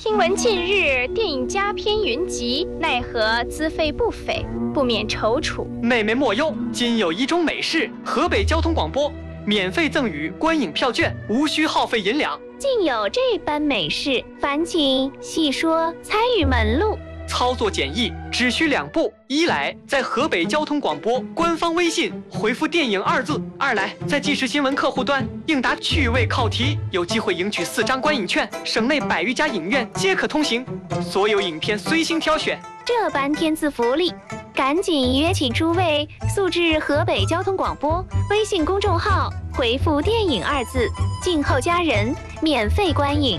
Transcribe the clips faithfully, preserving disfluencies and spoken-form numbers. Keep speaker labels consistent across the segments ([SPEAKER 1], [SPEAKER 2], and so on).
[SPEAKER 1] 听闻近日电影佳片云集，奈何资费不菲，不免踌躇。
[SPEAKER 2] 妹妹莫忧，今有一宗美事，河北交通广播免费赠予观影票券，无需耗费银两。
[SPEAKER 1] 竟有这般美事，烦请细说参与门路。
[SPEAKER 2] 操作简易，只需两步：一来在河北交通广播官方微信回复电影二字；二来在即时新闻客户端应答趣味考题，有机会赢取四张观影券，省内百余家影院皆可通行，所有影片随心挑选。
[SPEAKER 1] 这般天赐福利，赶紧约请诸位速至河北交通广播微信公众号回复电影二字，静候佳人，免费观影。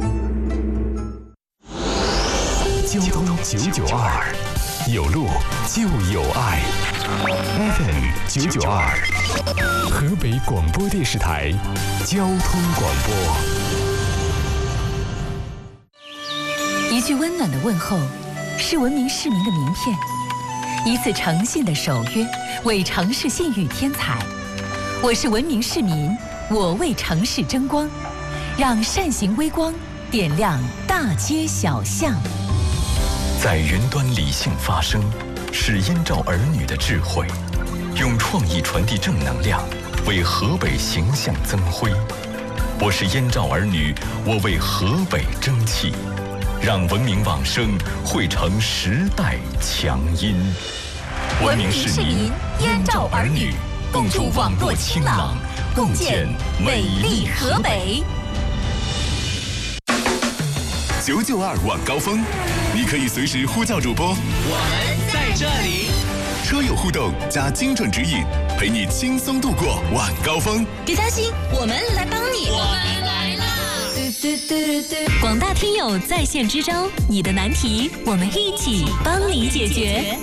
[SPEAKER 3] 交通九九二，有路就有爱。F M 九九二，河北广播电视台交通广播。
[SPEAKER 4] 一句温暖的问候，是文明市民的名片；一次诚信的守约，为城市信誉添彩。我是文明市民，我为城市争光，让善行微光点亮大街小巷。
[SPEAKER 3] 在云端理性发声，是燕赵儿女的智慧，用创意传递正能量，为河北形象增辉。我是燕赵儿女，我为河北争气，让文明往声汇成时代强音。
[SPEAKER 4] 文明市民，燕赵儿女，共筑网络清朗，共建美丽河北。
[SPEAKER 5] 九九二晚高峰，你可以随时呼叫主播，我
[SPEAKER 6] 们在这里。
[SPEAKER 5] 车友互动加精准指引，陪你轻松度过晚高峰。
[SPEAKER 4] 别担心，我们来帮你。
[SPEAKER 6] 我们来啦！
[SPEAKER 4] 广大听友在线支招，你的难题我们一起帮你解决。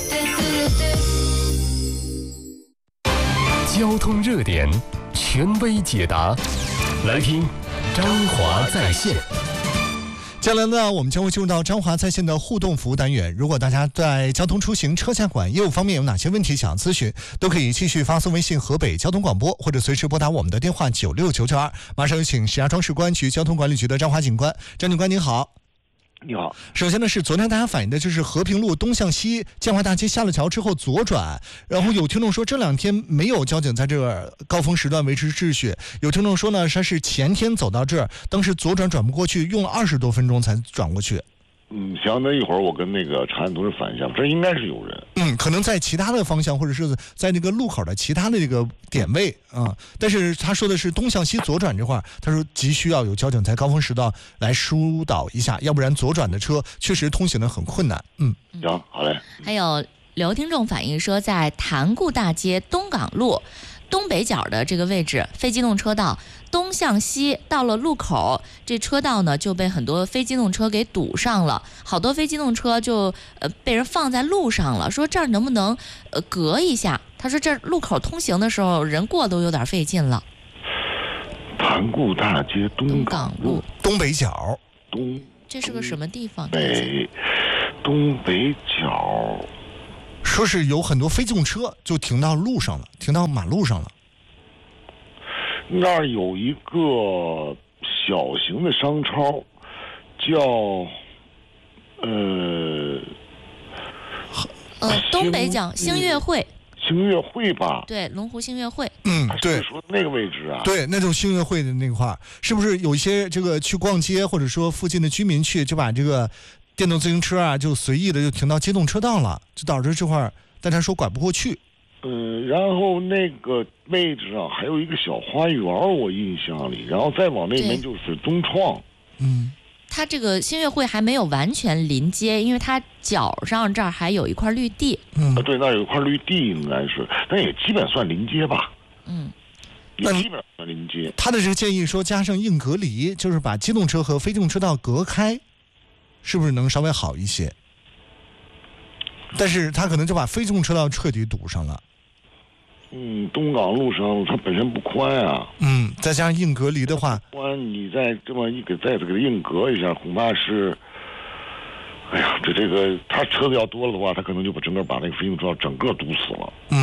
[SPEAKER 3] 交通热点，权威解答，来听张华在线。
[SPEAKER 7] 接下来呢，我们将会进入到张华在线的互动服务单元。如果大家在交通出行、车驾管业务方面有哪些问题想要咨询，都可以继续发送微信河北交通广播，或者随时拨打我们的电话九六九九二。马上有请石家庄市公安局交通管理局的张华警官。张警官您好。
[SPEAKER 8] 你好。
[SPEAKER 7] 首先呢，是昨天大家反映的就是和平路东向西建华大街下了桥之后左转，然后有听众说这两天没有交警在这个高峰时段维持秩序，有听众说呢他是前天走到这儿，当时左转转不过去，用了二十多分钟才转过去。
[SPEAKER 8] 嗯，行，那一会儿我跟那个查案同志反映一下，这应该是有人。
[SPEAKER 7] 嗯，可能在其他的方向，或者是在那个路口的其他的这个点位啊、嗯。但是他说的是东向西左转这块，他说急需要有交警在高峰时段来疏导一下，要不然左转的车确实通行的很困难。嗯，
[SPEAKER 8] 行，好嘞。
[SPEAKER 4] 还有刘听众反映说，在潭固大街东港路东北角的这个位置，非机动车道东向西到了路口，这车道呢就被很多非机动车给堵上了，好多非机动车就呃被人放在路上了，说这儿能不能呃隔一下？他说这路口通行的时候人过都有点费劲了。
[SPEAKER 8] 潭固大街东港路
[SPEAKER 7] 东北角
[SPEAKER 8] 东，
[SPEAKER 4] 这是个什么地方？
[SPEAKER 8] 北东北角。
[SPEAKER 7] 说是有很多非机动车就停到路上了，停到马路上了。
[SPEAKER 8] 那儿有一个小型的商超，叫呃
[SPEAKER 4] 呃东北角星月汇。
[SPEAKER 8] 星月汇吧？
[SPEAKER 4] 对，龙湖星月汇。
[SPEAKER 7] 嗯，对，
[SPEAKER 8] 说那个位置啊。
[SPEAKER 7] 对，那种星月汇的那块儿，是不是有一些这个去逛街，或者说附近的居民去，就把这个电动自行车啊，就随意的就停到机动车道了，就导致这块儿大家说拐不过去。
[SPEAKER 8] 嗯，然后那个位置上还有一个小花园，我印象里，然后再往那边就是中创。
[SPEAKER 7] 嗯，
[SPEAKER 4] 它这个星月汇还没有完全临街，因为它角上这儿还有一块绿地。
[SPEAKER 7] 嗯，
[SPEAKER 8] 啊，对，那有一块绿地应该是，但也基本算临街吧。
[SPEAKER 4] 嗯，
[SPEAKER 8] 也基本算临街。
[SPEAKER 7] 他的这个建议说加上硬隔离，就是把机动车和非机动车道隔开。是不是能稍微好一些？但是他可能就把非机动车道彻底堵上了。
[SPEAKER 8] 嗯，东港路上它本身不宽啊。
[SPEAKER 7] 嗯，再加上硬隔离的话，
[SPEAKER 8] 宽你再这么一给再给它硬隔一下，恐怕是，哎呀，这这个他车子要多了的话，他可能就把整个把那个非机动车道整个堵死了。
[SPEAKER 7] 嗯，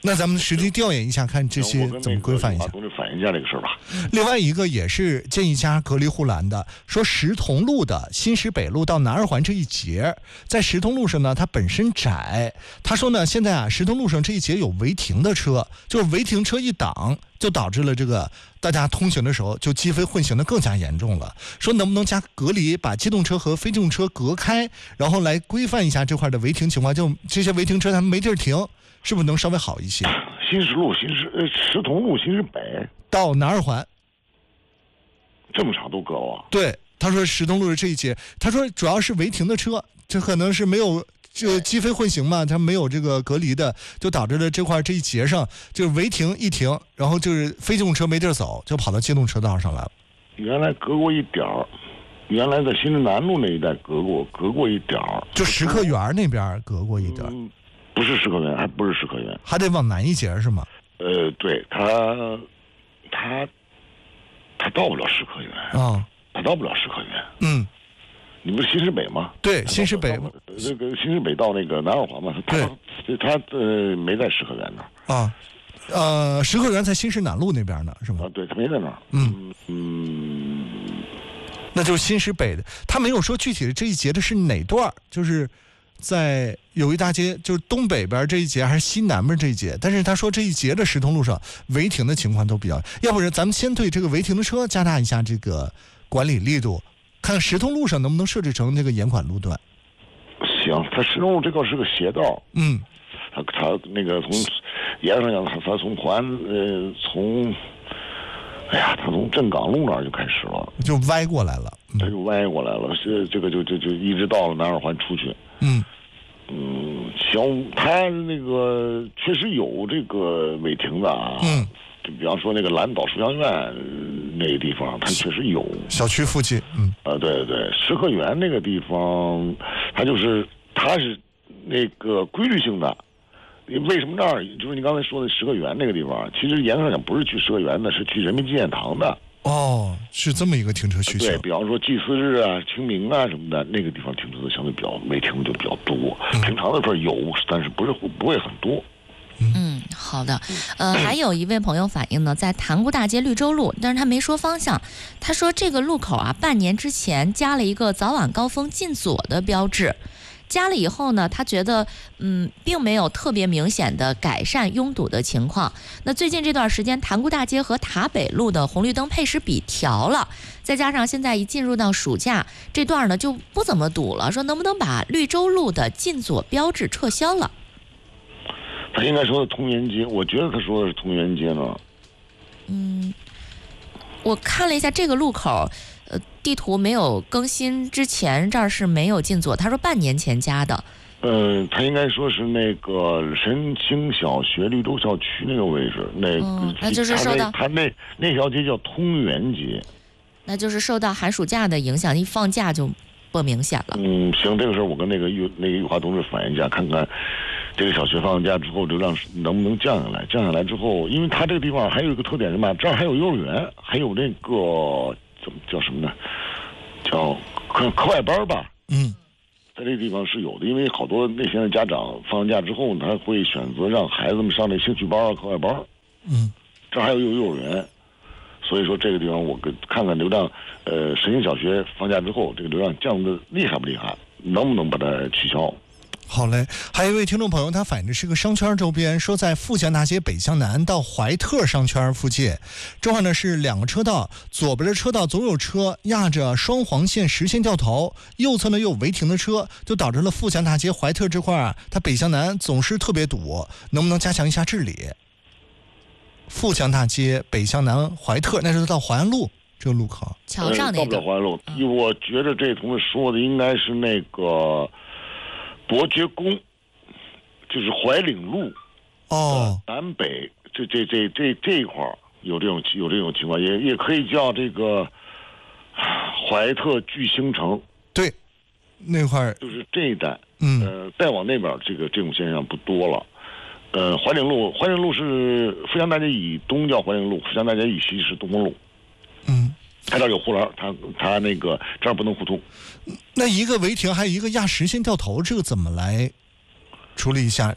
[SPEAKER 7] 那咱们实际调研一下，看这些怎么规范一下。
[SPEAKER 8] 我跟反映一下这个事儿吧。
[SPEAKER 7] 另外一个也是建议加隔离护栏的，说石桐路的新石北路到南二环这一节，在石桐路上呢，它本身窄。他说呢，现在啊，石桐路上这一节有违停的车，就是违停车一挡，就导致了这个大家通行的时候就机非混行的更加严重了。说能不能加隔离，把机动车和非机动车隔开，然后来规范一下这块的违停情况，就这些违停车他们没地儿停。是不是能稍微好一些？
[SPEAKER 8] 新石路、新石呃石桐路、新石北
[SPEAKER 7] 到南二环，
[SPEAKER 8] 这么长都隔了。
[SPEAKER 7] 对，他说石桐路的这一节，他说主要是违停的车，这可能是没有这机非混行嘛，他没有这个隔离的，就导致了这块这一节上就是违停一停，然后就是非机动车没地儿走，就跑到机动车道上来了。
[SPEAKER 8] 原来隔过一点儿，原来在新市南路那一带隔过，隔过一点儿，
[SPEAKER 7] 就石客园那边隔过一点。嗯，
[SPEAKER 8] 不是石客园，还不是石客园，
[SPEAKER 7] 还得往南一截是吗？
[SPEAKER 8] 呃，对，他他他到不了石客园啊、哦，他到不了石客园。
[SPEAKER 7] 嗯，
[SPEAKER 8] 你不是新市北吗？
[SPEAKER 7] 对，新市北，
[SPEAKER 8] 那个新市北到那个南二环嘛，他对，他呃没在石客园那儿
[SPEAKER 7] 啊，呃，石客园在新市南路那边呢，是吗？
[SPEAKER 8] 啊，对，他没在那儿。
[SPEAKER 7] 嗯嗯，那就是新市北的，他没有说具体的这一节的是哪段，就是。在有一大街，就是东北边这一节还是西南边这一节，但是他说这一节的石桐路上违停的情况都比较，要不然咱们先对这个违停的车加大一下这个管理力度，看石桐路上能不能设置成这个严管路段。
[SPEAKER 8] 行，它石桐路这个是个斜道，
[SPEAKER 7] 嗯，
[SPEAKER 8] 它它那个从沿上讲，它它从环呃从，哎呀，它从镇港路那儿就开始了，
[SPEAKER 7] 就歪过来了，
[SPEAKER 8] 它就歪过来了，是这个就就就一直到了南二环出去，
[SPEAKER 7] 嗯。
[SPEAKER 8] 嗯，行，他那个确实有这个违停的啊。
[SPEAKER 7] 嗯，
[SPEAKER 8] 就比方说那个蓝岛书香院那个地方，它确实有。
[SPEAKER 7] 小区附近，嗯，
[SPEAKER 8] 啊，对对，石客园那个地方，它就是它是那个规律性的。为什么那儿就是你刚才说的石客园那个地方，其实严格上讲不是去石客园的，是去人民纪念堂的。
[SPEAKER 7] 哦，是这么一个停车需求。
[SPEAKER 8] 对，比方说祭祀日啊、清明啊什么的，那个地方停车的相对比较违停就比较多。嗯、平常的时候有，但是不是不会很多。
[SPEAKER 4] 嗯，好的。呃，还有一位朋友反映呢，在塘沽大街绿洲路，但是他没说方向。他说这个路口啊，半年之前加了一个早晚高峰进左的标志。加了以后呢，他觉得嗯，并没有特别明显的改善拥堵的情况。那最近这段时间，塘沽大街和塔北路的红绿灯配时比调了，再加上现在一进入到暑假，这段呢就不怎么堵了。说能不能把绿洲路的进左标志撤销了？
[SPEAKER 8] 他应该说的通源街，我觉得他说的是通源街呢。
[SPEAKER 4] 嗯，我看了一下这个路口。呃，地图没有更新之前，这儿是没有进左。他说半年前加的。
[SPEAKER 8] 呃，他应该说是那个神兴小学绿洲校区那个位置，那、
[SPEAKER 4] 嗯、那就是受到
[SPEAKER 8] 他那那条街叫通源街，
[SPEAKER 4] 那就是受到寒暑假的影响，一放假就不明显了。
[SPEAKER 8] 嗯，行，这个事儿我跟那个玉那个玉华同志反映一下，看看这个小学放假之后流量能不能降下来。降下来之后，因为他这个地方还有一个特点是嘛，这儿还有幼儿园，还有那个。怎么叫什么呢？叫课课外班吧。
[SPEAKER 7] 嗯，
[SPEAKER 8] 在这个地方是有的，因为好多那些家长放假之后，他会选择让孩子们上那兴趣班啊、课外班。
[SPEAKER 7] 嗯，
[SPEAKER 8] 这还有幼幼儿园，所以说这个地方我跟看看流量，呃，神兴小学放假之后，这个流量降的厉害不厉害？能不能把它取消？
[SPEAKER 7] 好嘞，还有一位听众朋友，他反映的是个商圈周边，说在富强大街北向南到怀特商圈附近，这块呢是两个车道，左边的车道总有车压着双黄线实线掉头，右侧呢又有违停的车，就导致了富强大街怀特这块啊，它北向南总是特别堵，能不能加强一下治理？富强大街北向南怀特，那是到淮安路这个路口，
[SPEAKER 4] 桥上那个。
[SPEAKER 8] 到不了淮安路，嗯、我觉得这同志说的应该是那个。伯爵宫，就是怀岭路，
[SPEAKER 7] 哦，
[SPEAKER 8] 南北这这这这这一块有这种有这种情况，也也可以叫这个怀特巨星城，
[SPEAKER 7] 对，那块
[SPEAKER 8] 就是这一带，
[SPEAKER 7] 嗯，
[SPEAKER 8] 呃，再往那边这个这种现象不多了，呃，怀岭路，怀岭路是富强大街以东叫怀岭路，富强大街以西是东风路，
[SPEAKER 7] 嗯。
[SPEAKER 8] 他这儿有护栏，他他那个这儿不能互通。
[SPEAKER 7] 那一个违停，还有一个压实线掉头，这个怎么来处理一下？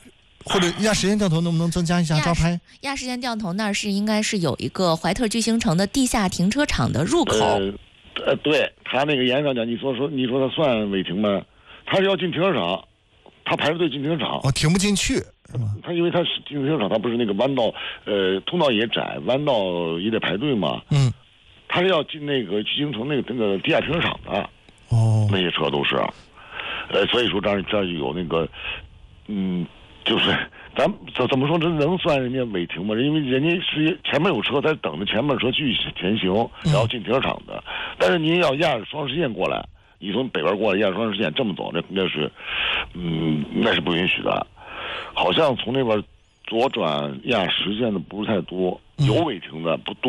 [SPEAKER 7] 或者亚实线掉头能不能增加一下招拍？
[SPEAKER 4] 亚实线掉头那儿是应该是有一个怀特巨星城的地下停车场的入口。
[SPEAKER 8] 呃，呃对他那个严格讲，你说说你说他算违停吗？他是要进停车场，他排着队进停车场。
[SPEAKER 7] 哦，停不进去是吧？
[SPEAKER 8] 他因为他是进停车场，他不是那个弯道，呃，通道也窄，弯道也得排队嘛。
[SPEAKER 7] 嗯。
[SPEAKER 8] 他是要进那个巨星城那个那个地下停车场的。
[SPEAKER 7] 哦。
[SPEAKER 8] 那些车都是，呃，所以说这儿这儿有那个，嗯。就是咱怎怎么说，这能算人家违停吗？因为人家是前面有车在等着前面车继续前行，然后进停车场的。但是您要压着双实线过来，你从北边过来压着双实线这么走，那那是，嗯，那是不允许的。好像从那边左转压实线的不是太多，有违停的不多。